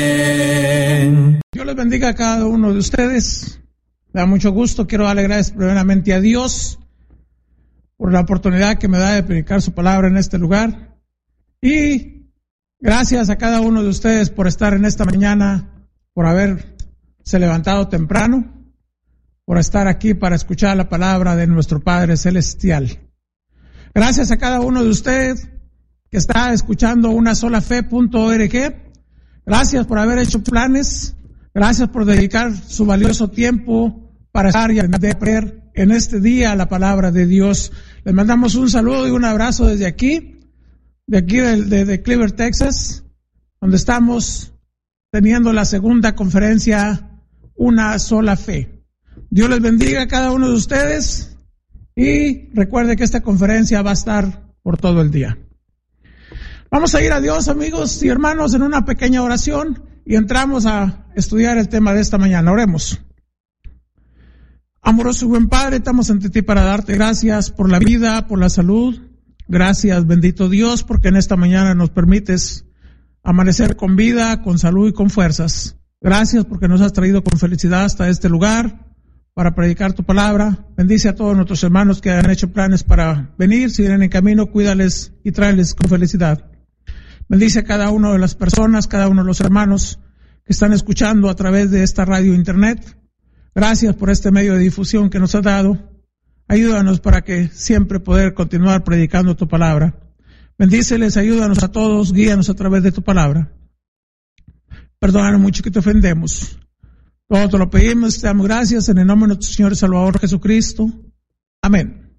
Dios les bendiga a cada uno de ustedes. Me da mucho gusto. Quiero darle gracias primeramente a Dios por la oportunidad que me da de predicar su palabra en este lugar. Y gracias a cada uno de ustedes por estar en esta mañana, por haberse levantado temprano, por estar aquí para escuchar la palabra de nuestro Padre Celestial. Gracias a cada uno de ustedes que está escuchando unasolafe.org. Gracias por haber hecho planes. Gracias por dedicar su valioso tiempo para estar y aprender en este día la palabra de Dios. Les mandamos un saludo y un abrazo desde aquí, de Cleveland, Texas, donde estamos teniendo la segunda conferencia Una Sola Fe. Dios les bendiga a cada uno de ustedes y recuerde que esta conferencia va a estar por todo el día. Vamos a ir a Dios, amigos y hermanos, en una pequeña oración y entramos a estudiar el tema de esta mañana. Oremos. Amoroso y buen Padre, estamos ante ti para darte gracias por la vida, por la salud. Gracias, bendito Dios, porque en esta mañana nos permites amanecer con vida, con salud y con fuerzas. Gracias porque nos has traído con felicidad hasta este lugar para predicar tu palabra. Bendice a todos nuestros hermanos que han hecho planes para venir. Si vienen en camino, cuídales y tráeles con felicidad. Bendice a cada una de las personas, cada uno de los hermanos que están escuchando a través de esta radio internet. Gracias por este medio de difusión que nos has dado. Ayúdanos para que siempre poder continuar predicando tu palabra. Bendíceles, ayúdanos a todos, guíanos a través de tu palabra. Perdónanos mucho que te ofendemos. Todo te lo pedimos, te damos gracias en el nombre de nuestro Señor y Salvador Jesucristo. Amén.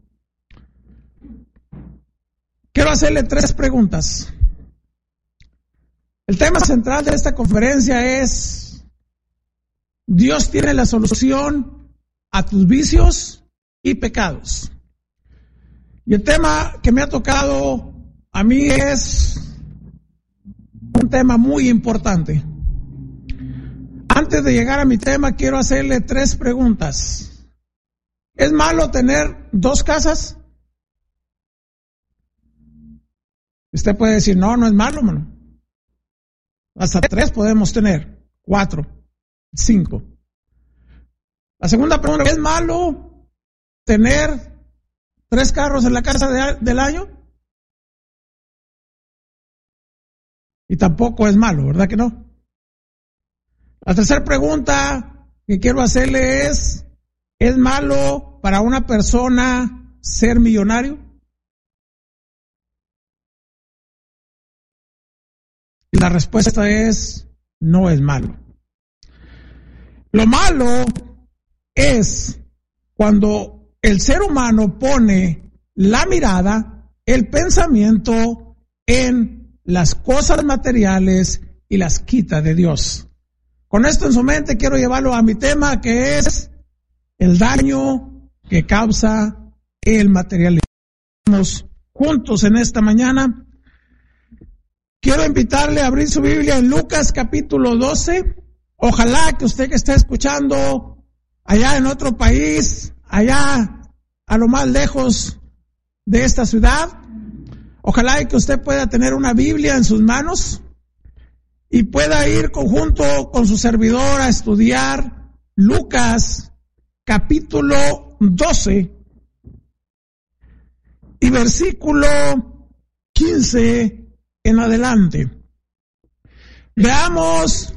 Quiero hacerle 3 preguntas. El tema central de esta conferencia es: Dios tiene la solución a tus vicios y pecados. Y el tema que me ha tocado a mí es un tema muy importante. Antes de llegar a mi tema, quiero hacerle 3 preguntas. ¿Es malo tener 2 casas? Usted puede decir, no es malo, hermano. Hasta 3 podemos tener, 4, 5. La segunda pregunta, ¿es malo tener 3 carros en la casa del año? Y tampoco es malo, ¿verdad que no? La tercera pregunta que quiero hacerle ¿es malo para una persona ser millonario? Y la respuesta es, no es malo. Lo malo es cuando el ser humano pone la mirada, el pensamiento en las cosas materiales y las quita de Dios. Con esto en su mente quiero llevarlo a mi tema, que es el daño que causa el materialismo. Estamos juntos en esta mañana. Quiero invitarle a abrir su Biblia en Lucas capítulo 12. Ojalá que usted que está escuchando allá en otro país, allá a lo más lejos de esta ciudad, ojalá que usted pueda tener una Biblia en sus manos y pueda ir conjunto con su servidor a estudiar Lucas capítulo 12 y versículo 15 en adelante. Veamos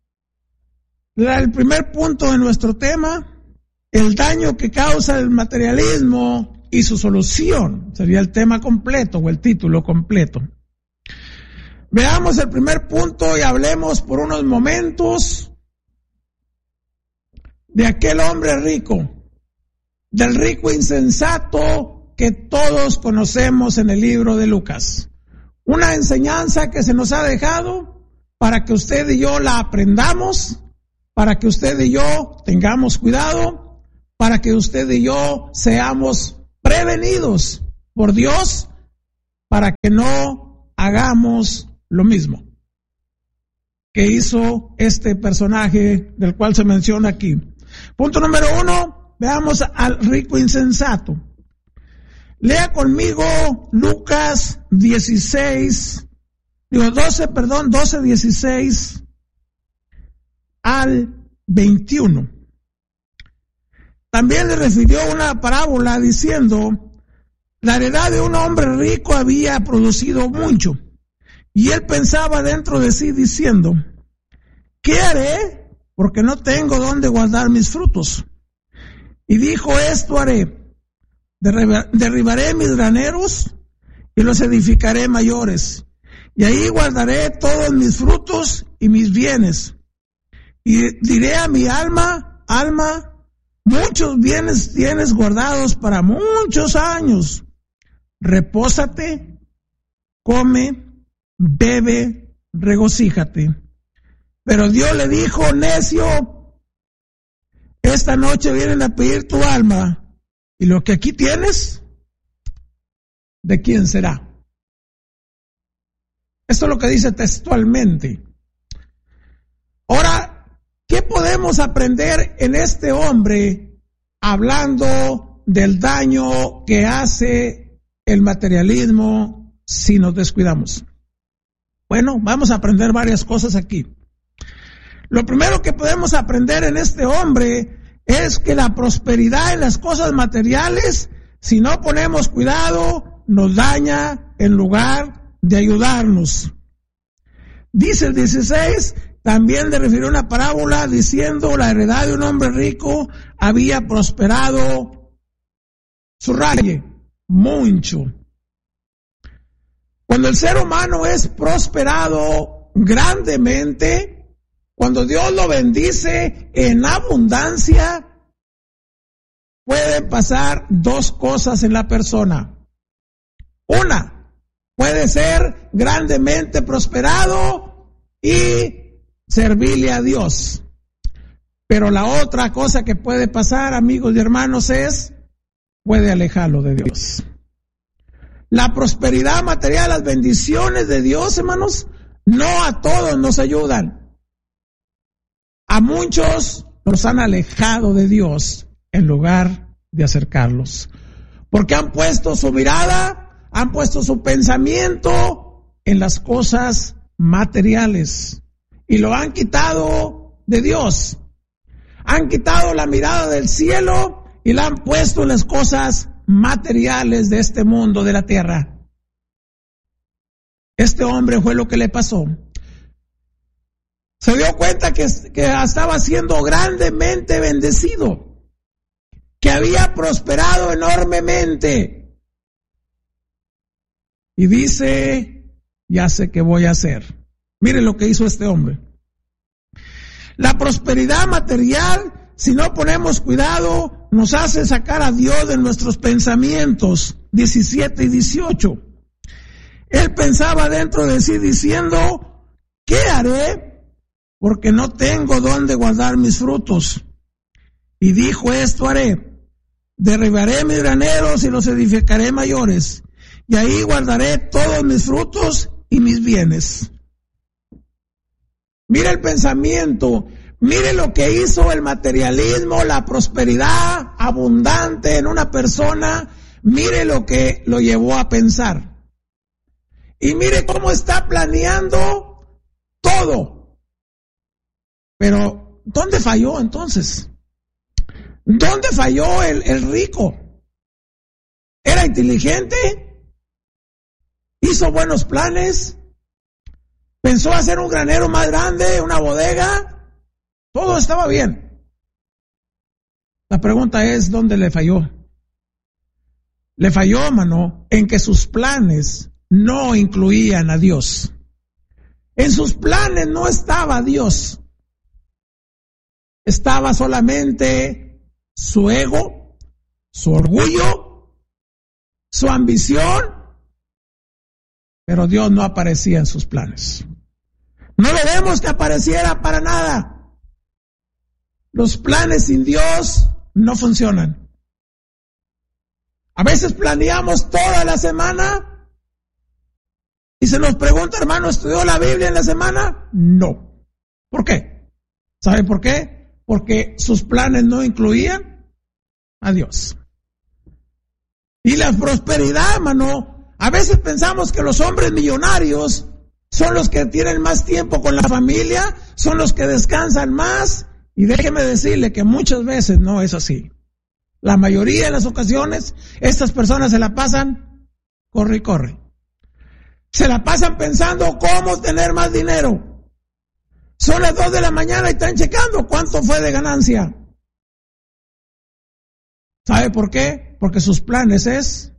el primer punto de nuestro tema, el daño que causa el materialismo y su solución. Sería el tema completo o el título completo. Veamos el primer punto y hablemos por unos momentos de aquel hombre rico, del rico insensato que todos conocemos en el libro de Lucas. Una enseñanza que se nos ha dejado para que usted y yo la aprendamos, para que usted y yo tengamos cuidado, para que usted y yo seamos prevenidos por Dios, para que no hagamos lo mismo que hizo este personaje del cual se menciona aquí. Punto número 1, veamos al rico insensato. Lea conmigo Lucas 12, 16 al 21. También le refirió una parábola diciendo: la heredad de un hombre rico había producido mucho, y él pensaba dentro de sí diciendo: ¿qué haré? Porque no tengo dónde guardar mis frutos. Y dijo: esto haré: derribaré mis graneros y los edificaré mayores, y ahí guardaré todos mis frutos y mis bienes. Y diré a mi alma: alma, muchos bienes tienes guardados para muchos años. Repósate, come, bebe, regocíjate. Pero Dios le dijo: necio, esta noche vienen a pedir tu alma, y lo que aquí tienes, ¿de quién será? Esto es lo que dice textualmente. Ahora, ¿qué podemos aprender en este hombre hablando del daño que hace el materialismo si nos descuidamos? Bueno, vamos a aprender varias cosas aquí. Lo primero que podemos aprender en este hombre es que la prosperidad en las cosas materiales, si no ponemos cuidado, nos daña en lugar de ayudarnos. Dice el 16, también le refirió una parábola diciendo: la heredad de un hombre rico había prosperado, subraye, mucho. Cuando el ser humano es prosperado grandemente, cuando Dios lo bendice en abundancia, pueden pasar dos cosas en la persona. Una, puede ser grandemente prosperado y servirle a Dios. Pero la otra cosa que puede pasar, amigos y hermanos, puede alejarlo de Dios. La prosperidad material, las bendiciones de Dios, hermanos, no a todos nos ayudan. A muchos los han alejado de Dios en lugar de acercarlos, porque han puesto su mirada, han puesto su pensamiento en las cosas materiales y lo han quitado de Dios. Han quitado la mirada del cielo y la han puesto en las cosas materiales de este mundo, de la tierra. Este hombre fue lo que le pasó. Se dio cuenta que estaba siendo grandemente bendecido, que había prosperado enormemente. Y dice: ya sé qué voy a hacer. Mire lo que hizo este hombre. La prosperidad material, si no ponemos cuidado, nos hace sacar a Dios de nuestros pensamientos. 17 y 18. Él pensaba dentro de sí diciendo: ¿qué haré? Porque no tengo dónde guardar mis frutos. Y dijo: esto haré: derribaré mis graneros y los edificaré mayores, y ahí guardaré todos mis frutos y mis bienes. Mire el pensamiento, mire lo que hizo el materialismo, la prosperidad abundante en una persona, mire lo que lo llevó a pensar. Y mire cómo está planeando todo. Pero, ¿dónde falló entonces? ¿Dónde falló el rico? ¿Era inteligente? ¿Hizo buenos planes? ¿Pensó hacer un granero más grande, una bodega? Todo estaba bien. La pregunta es: ¿dónde le falló? Le falló, hermano, en que sus planes no incluían a Dios. En sus planes no estaba Dios. Estaba solamente su ego, su orgullo, su ambición, pero Dios no aparecía en sus planes. No le vemos que apareciera para nada. Los planes sin Dios no funcionan. A veces planeamos toda la semana y se nos pregunta: hermano, ¿estudió la Biblia en la semana? No. ¿Por qué? ¿Sabe por qué? Porque sus planes no incluían a Dios. Y la prosperidad, hermano, a veces pensamos que los hombres millonarios son los que tienen más tiempo con la familia, son los que descansan más, y déjeme decirle que muchas veces no es así. La mayoría de las ocasiones, estas personas se la pasan, corre y corre. Se la pasan pensando cómo tener más dinero. Son las 2 de la mañana y están checando cuánto fue de ganancia. ¿Sabe por qué? Porque sus planes es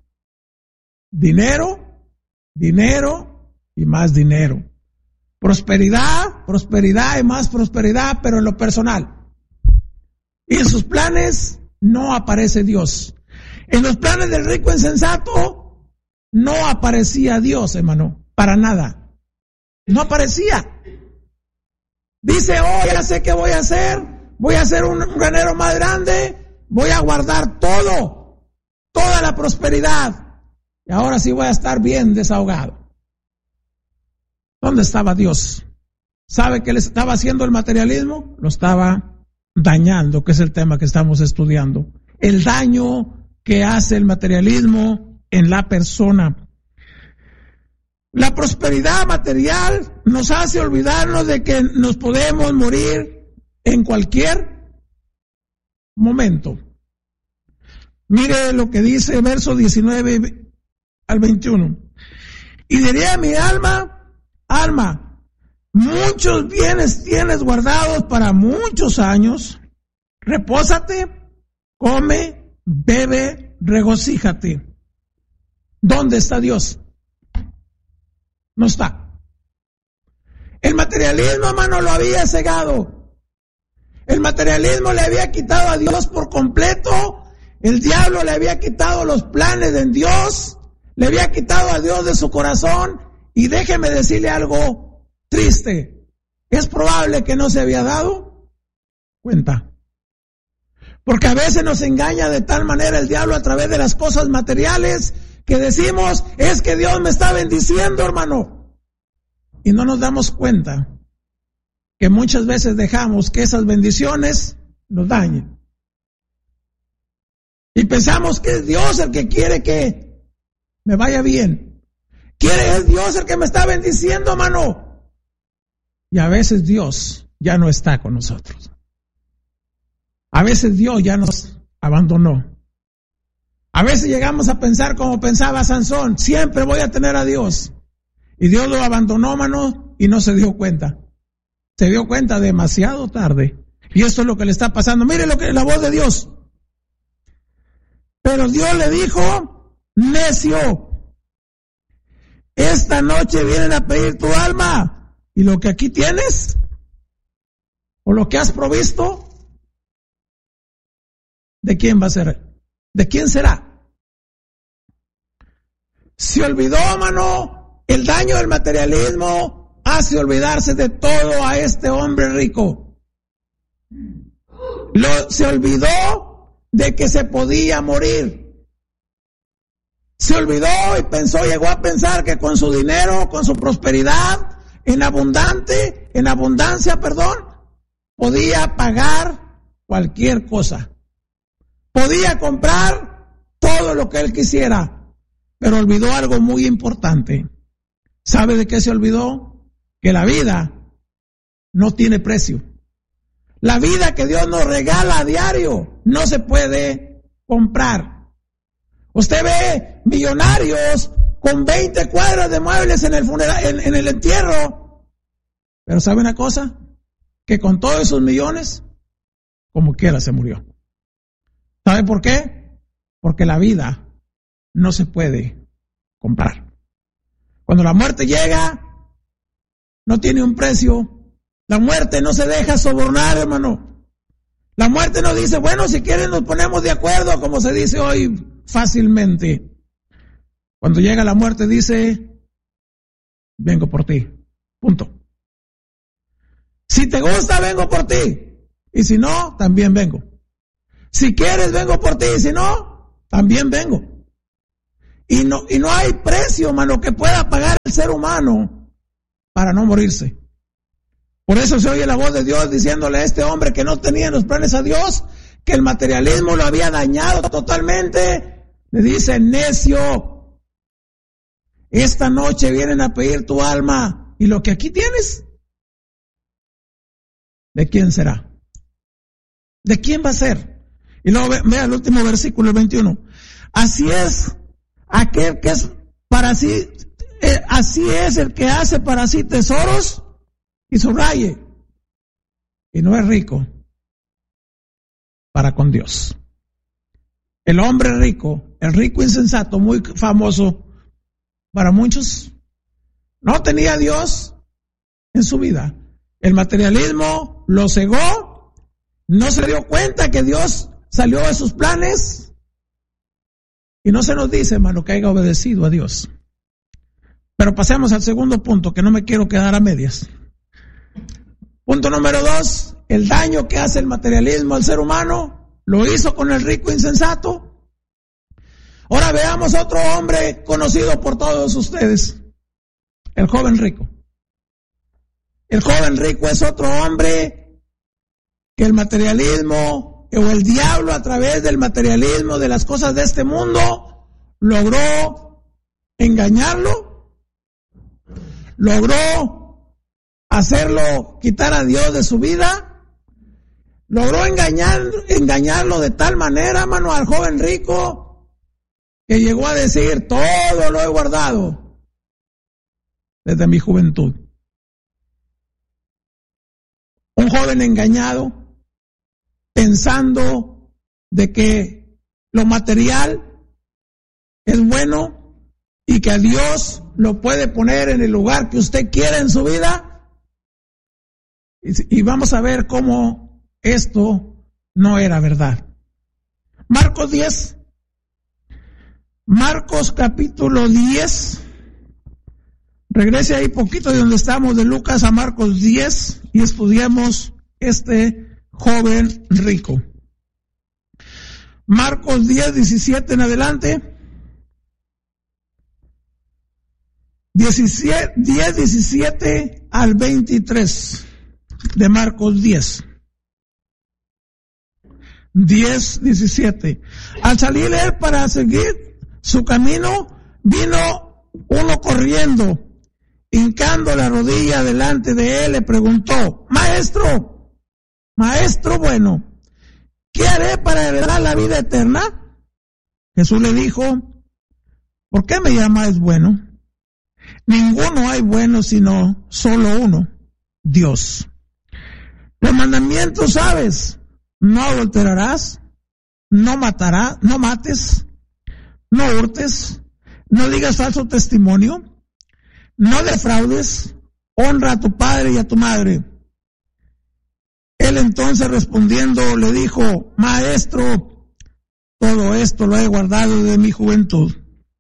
dinero, dinero y más dinero. Prosperidad, prosperidad y más prosperidad, pero en lo personal. Y en sus planes no aparece Dios. En los planes del rico insensato no aparecía Dios, hermano, para nada. No aparecía. Dice, oh, ya sé qué voy a hacer un granero más grande, voy a guardar todo, toda la prosperidad, y ahora sí voy a estar bien desahogado. ¿Dónde estaba Dios? ¿Sabe qué le estaba haciendo el materialismo? Lo estaba dañando, que es el tema que estamos estudiando. El daño que hace el materialismo en la persona. La prosperidad material nos hace olvidarnos de que nos podemos morir en cualquier momento. Mire lo que dice verso 19 al 21. Y diría a mi alma, alma, muchos bienes tienes guardados para muchos años, repósate, come, bebe, regocíjate. ¿Dónde está Dios? No está. El materialismo, hermano, lo había cegado. El materialismo le había quitado a Dios por completo. El diablo le había quitado los planes de Dios. Le había quitado a Dios de su corazón. Y déjeme decirle algo triste. Es probable que no se había dado cuenta. Porque a veces nos engaña de tal manera el diablo a través de las cosas materiales que decimos, es que Dios me está bendiciendo, hermano. Y no nos damos cuenta que muchas veces dejamos que esas bendiciones nos dañen. Y pensamos que es Dios el que quiere que me vaya bien. Es Dios el que me está bendiciendo, hermano. Y a veces Dios ya no está con nosotros. A veces Dios ya nos abandonó. A veces llegamos a pensar como pensaba Sansón, siempre voy a tener a Dios. Y Dios lo abandonó, hermano, y no se dio cuenta. Se dio cuenta demasiado tarde. Y esto es lo que le está pasando. Mire lo que la voz de Dios. Pero Dios le dijo, necio, esta noche vienen a pedir tu alma, y lo que aquí tienes, o lo que has provisto, ¿de quién va a ser? ¿De quién será? Se olvidó, hermano, el daño del materialismo hace olvidarse de todo a este hombre rico. Se olvidó de que se podía morir. Se olvidó y llegó a pensar que con su dinero, con su prosperidad, en abundancia, podía pagar cualquier cosa. Podía comprar todo lo que él quisiera, pero olvidó algo muy importante. ¿Sabe de qué se olvidó? Que la vida no tiene precio. La vida que Dios nos regala a diario no se puede comprar. Usted ve millonarios con 20 cuadras de muebles en el funeral, en el entierro, pero ¿sabe una cosa? Que con todos esos millones, como quiera se murió. ¿Sabe por qué? Porque la vida no se puede comprar. Cuando la muerte llega, no tiene un precio. La muerte no se deja sobornar, hermano. La muerte no dice, bueno, si quieren nos ponemos de acuerdo, como se dice hoy fácilmente. Cuando llega la muerte dice, vengo por ti. Punto. Si te gusta, vengo por ti. Y si no, también vengo. Si quieres, vengo por ti, y si no, también vengo. Y no hay precio, hermano, que pueda pagar el ser humano para no morirse. Por eso se oye la voz de Dios diciéndole a este hombre que no tenía en los planes a Dios, que el materialismo lo había dañado totalmente. Le dice, necio, esta noche vienen a pedir tu alma, ¿y lo que aquí tienes? ¿De quién será? ¿De quién va a ser? Y luego vea el último versículo, el 21. Así es aquel que es para sí, así es el que hace para sí tesoros y subraye, y no es rico para con Dios. El hombre rico, el rico insensato, muy famoso para muchos, no tenía a Dios en su vida. El materialismo lo cegó, no se dio cuenta que Dios salió de sus planes, y no se nos dice, hermano, que haya obedecido a Dios. Pero pasemos al segundo punto, que no me quiero quedar a medias. Punto número 2, el daño que hace el materialismo al ser humano, lo hizo con el rico insensato. Ahora veamos otro hombre conocido por todos ustedes, el joven rico. El joven rico es otro hombre que el materialismo o el diablo a través del materialismo de las cosas de este mundo logró engañarlo, logró hacerlo quitar a Dios de su vida, logró engañarlo de tal manera, hermano, al joven rico, que llegó a decir, todo lo he guardado desde mi juventud. Un joven engañado, pensando de que lo material es bueno y que a Dios lo puede poner en el lugar que usted quiera en su vida. Y vamos a ver cómo esto no era verdad. Marcos 10. Marcos capítulo 10. Regrese ahí poquito de donde estamos, de Lucas a Marcos 10, y estudiamos este joven rico. Marcos 10, 17 en adelante. 10, 17 al 23 de Marcos 10. 10, 17. Al salir él para seguir su camino, vino uno corriendo, hincando la rodilla delante de él, le preguntó, maestro bueno, ¿qué haré para heredar la vida eterna? Jesús le dijo, ¿por qué me llamáis bueno? Ninguno hay bueno sino solo uno, Dios. Los mandamientos sabes, no adulterarás, no matarás, no mates, no hurtes, no digas falso testimonio, no defraudes, honra a tu padre y a tu madre. Él entonces respondiendo le dijo, maestro, todo esto lo he guardado desde mi juventud.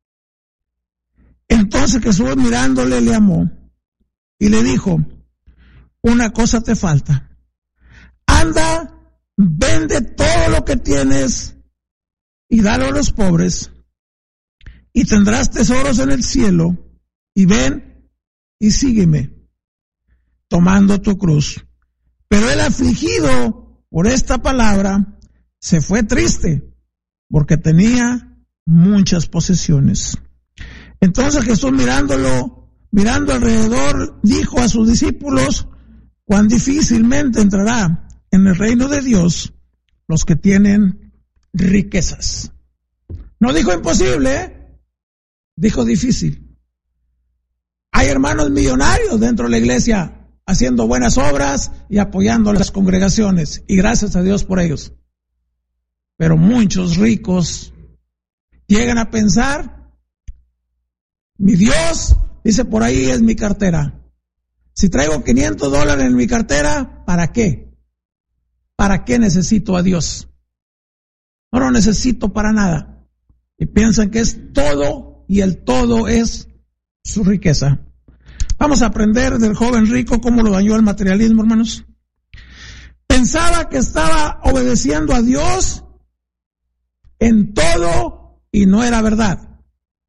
Entonces Jesús mirándole le amó y le dijo, una cosa te falta. Anda, vende todo lo que tienes y dalo a los pobres y tendrás tesoros en el cielo, y ven y sígueme, tomando tu cruz. Pero el afligido por esta palabra se fue triste, porque tenía muchas posesiones. Entonces Jesús mirando alrededor, dijo a sus discípulos, cuán difícilmente entrará en el reino de Dios los que tienen riquezas. No dijo imposible, dijo difícil. Hay hermanos millonarios dentro de la iglesia haciendo buenas obras y apoyando a las congregaciones, y gracias a Dios por ellos. Pero muchos ricos llegan a pensar, mi Dios, dice por ahí, es mi cartera. Si traigo $500 en mi cartera, ¿para qué? ¿Para qué necesito a Dios? No lo necesito para nada. Y piensan que es todo, y el todo es su riqueza. Vamos a aprender del joven rico cómo lo dañó el materialismo, hermanos. Pensaba que estaba obedeciendo a Dios en todo y no era verdad.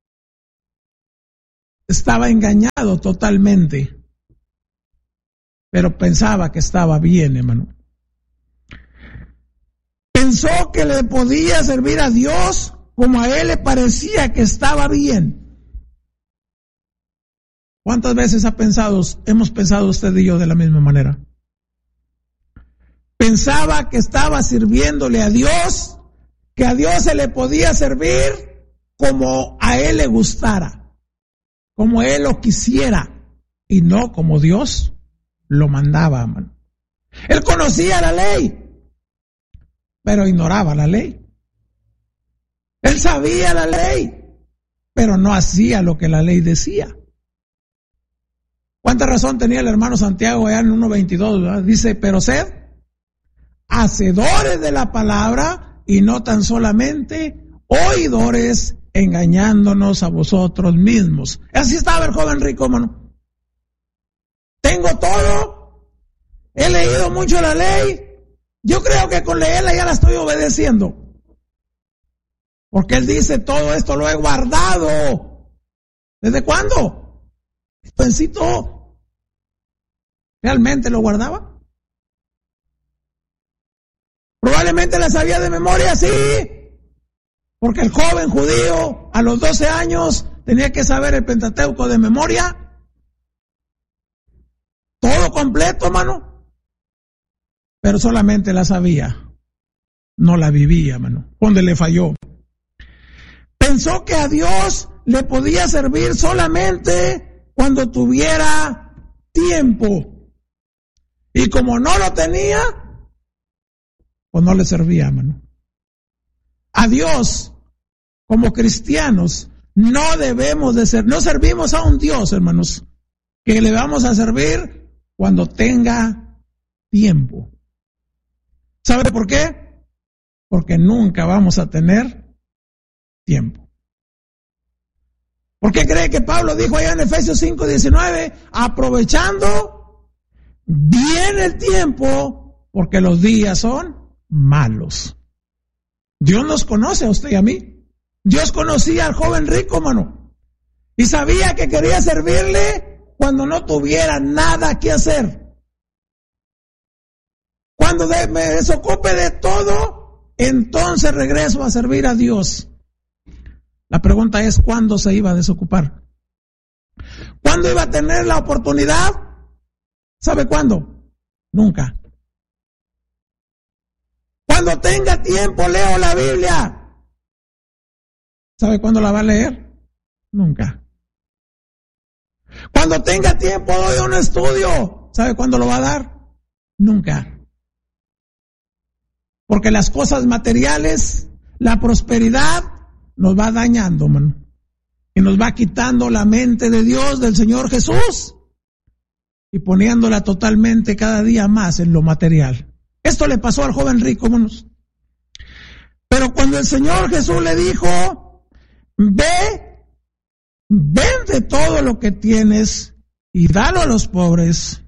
Estaba engañado totalmente, pero pensaba que estaba bien, hermano. Pensó que le podía servir a Dios como a él le parecía que estaba bien. ¿Cuántas veces hemos pensado usted y yo de la misma manera? Pensaba que estaba sirviéndole a Dios, que a Dios se le podía servir como a Él le gustara, como Él lo quisiera, y no como Dios lo mandaba, hermano. Él conocía la ley, pero ignoraba la ley. Él sabía la ley, pero no hacía lo que la ley decía. ¿Cuánta razón tenía el hermano Santiago allá en 1:22? ¿verdad? Dice, pero sed hacedores de la palabra y no tan solamente oidores, engañándonos a vosotros mismos. Así estaba el joven rico, hermano. Tengo todo, he leído mucho la ley, yo creo que con leerla ya la estoy obedeciendo. Porque él dice, todo esto lo he guardado. ¿Desde cuándo? Jovencito, ¿realmente lo guardaba? Probablemente la sabía de memoria, sí. Porque el joven judío a los 12 años tenía que saber el Pentateuco de memoria. Todo completo, hermano. Pero solamente la sabía. No la vivía, hermano. Donde le falló. Pensó que a Dios le podía servir solamente cuando tuviera tiempo. Y como no lo tenía, pues no le servía, hermano. A Dios, como cristianos, no debemos de ser, no servimos a un Dios, hermanos, que le vamos a servir cuando tenga tiempo. ¿Sabe por qué? Porque nunca vamos a tener tiempo. ¿Por qué cree que Pablo dijo allá en Efesios 5:19, aprovechando bien el tiempo, porque los días son malos? Dios nos conoce a usted y a mí. Dios conocía al joven rico, hermano, y sabía que quería servirle cuando no tuviera nada que hacer. Cuando me desocupe de todo, entonces regreso a servir a Dios. La pregunta es, ¿cuándo se iba a desocupar? ¿Cuándo iba a tener la oportunidad? ¿Sabe cuándo? Nunca. Cuando tenga tiempo, leo la Biblia. ¿Sabe cuándo la va a leer? Nunca. Cuando tenga tiempo, doy un estudio. ¿Sabe cuándo lo va a dar? Nunca. Porque las cosas materiales, la prosperidad, nos va dañando, hermano. Y nos va quitando la mente de Dios, del Señor Jesús, y poniéndola totalmente cada día más en lo material. Esto le pasó al joven rico, hermanos. Pero cuando el Señor Jesús le dijo, vende todo lo que tienes y dalo a los pobres,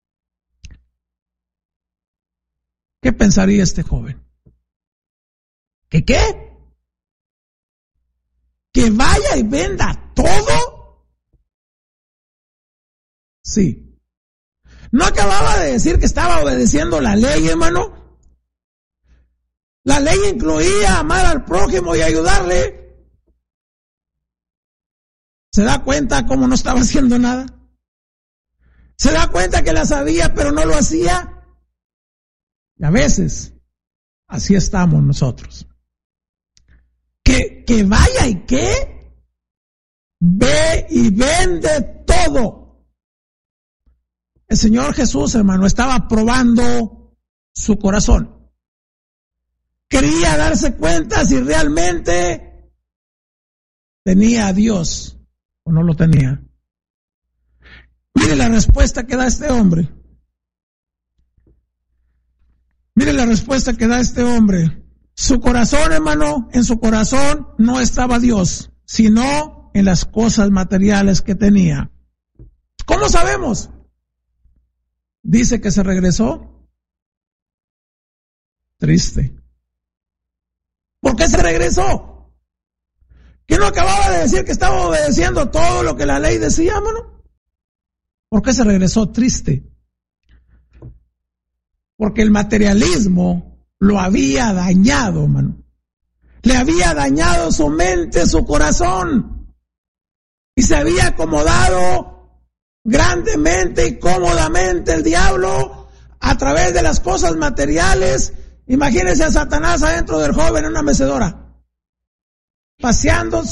¿qué pensaría este joven? ¿Que qué? ¿Que vaya y venda todo? Sí. ¿No acababa de decir que estaba obedeciendo la ley, hermano? La ley incluía amar al prójimo y ayudarle. ¿Se da cuenta cómo no estaba haciendo nada? ¿Se da cuenta que la sabía pero no lo hacía? Y a veces, así estamos nosotros. Que vaya y ¿qué? Ve y vende todo. El Señor Jesús, hermano, estaba probando su corazón. Quería darse cuenta si realmente tenía a Dios o no lo tenía. Mire la respuesta que da este hombre. Mire la respuesta que da este hombre. Su corazón, hermano, en su corazón no estaba Dios, sino en las cosas materiales que tenía. ¿Cómo sabemos? Dice que se regresó triste. ¿Por qué se regresó? ¿Que no acababa de decir que estaba obedeciendo todo lo que la ley decía, hermano? ¿Por qué se regresó triste? Porque el materialismo lo había dañado, hermano. Le había dañado su mente, su corazón. Y se había acomodado grandemente y cómodamente el diablo a través de las cosas materiales. Imagínense a Satanás adentro del joven en una mecedora, paseando